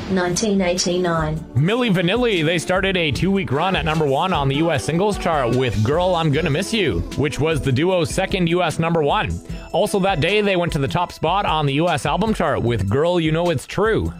1989. Milli Vanilli, they started a 2-week run at number 1 on the U.S. singles chart with Girl, I'm Gonna Miss You, which was the duo's second U.S. number 1. Also that day, they went to the top spot on the U.S. album chart with Girl, You Know It's True.